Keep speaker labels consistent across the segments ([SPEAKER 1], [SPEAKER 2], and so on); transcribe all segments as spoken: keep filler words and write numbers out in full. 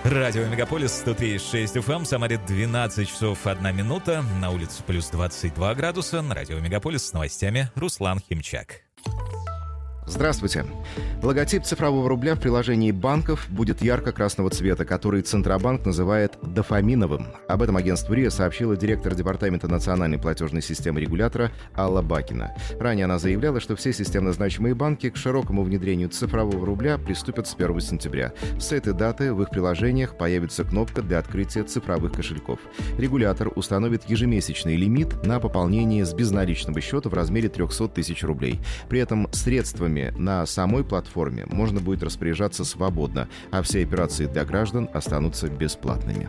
[SPEAKER 1] Радио Мегаполис сто три и шесть эф эм, в Самаре двенадцать часов одна минута, на улице плюс двадцать два градуса, на Радио Мегаполис с новостями Руслан Химчак.
[SPEAKER 2] Здравствуйте. Логотип цифрового рубля в приложении банков будет ярко-красного цвета, который Центробанк называет дофаминовым. Об этом агентству РИА сообщила директор Департамента национальной платежной системы регулятора Алла Бакина. Ранее она заявляла, что все системно значимые банки к широкому внедрению цифрового рубля приступят с первого сентября. С этой даты в их приложениях появится кнопка для открытия цифровых кошельков. Регулятор установит ежемесячный лимит на пополнение с безналичного счета в размере триста тысяч рублей. При этом средствами на самой платформе можно будет распоряжаться свободно, а все операции для граждан останутся бесплатными.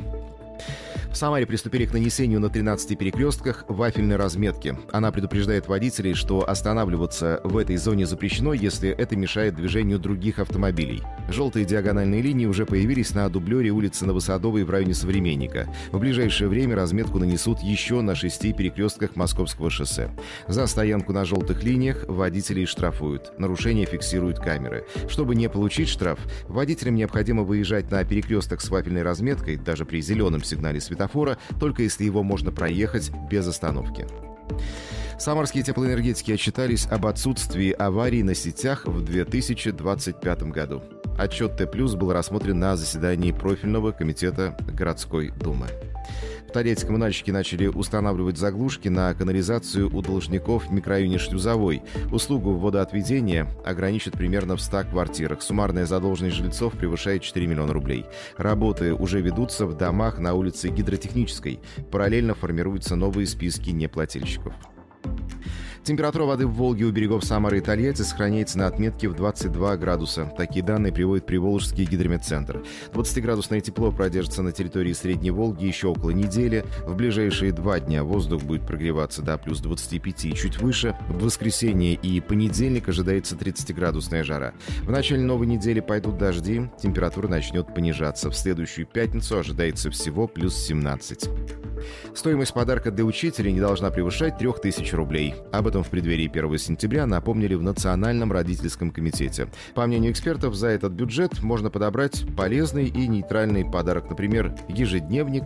[SPEAKER 2] В Самаре приступили к нанесению на тринадцати перекрестках вафельной разметки. Она предупреждает водителей, что останавливаться в этой зоне запрещено, если это мешает движению других автомобилей. Желтые диагональные линии уже появились на дублере улицы Новосадовой в районе Современника. В ближайшее время разметку нанесут еще на шести перекрестках Московского шоссе. За стоянку на желтых линиях водителей штрафуют. Нарушения фиксируют камеры. Чтобы не получить штраф, водителям необходимо выезжать на перекресток с вафельной разметкой, даже при зеленом сигнале светофора, только если его можно проехать без остановки. Самарские теплоэнергетики отчитались об отсутствии аварий на сетях в две тысячи двадцать пятом году. Отчет Т плюс был рассмотрен на заседании профильного комитета городской думы. В Торецке коммунальщики начали устанавливать заглушки на канализацию у должников в микрорайоне Шлюзовой. Услугу водоотведения ограничат примерно в ста квартирах. Суммарная задолженность жильцов превышает четыре миллиона рублей. Работы уже ведутся в домах на улице Гидротехнической. Параллельно формируются новые списки неплательщиков. Температура воды в Волге у берегов Самары и Тольятти сохраняется на отметке в двадцать два градуса. Такие данные приводит Приволжский гидрометцентр. двадцатиградусное тепло продержится на территории Средней Волги еще около недели. В ближайшие два дня воздух будет прогреваться до плюс двадцати пяти и чуть выше. В воскресенье и понедельник ожидается тридцатиградусная жара. В начале новой недели пойдут дожди, температура начнет понижаться. В следующую пятницу ожидается всего плюс семнадцать. Стоимость подарка для учителя не должна превышать трех тысяч рублей. Об этом в преддверии первого сентября напомнили в Национальном родительском комитете. По мнению экспертов, за этот бюджет можно подобрать полезный и нейтральный подарок, например, ежедневник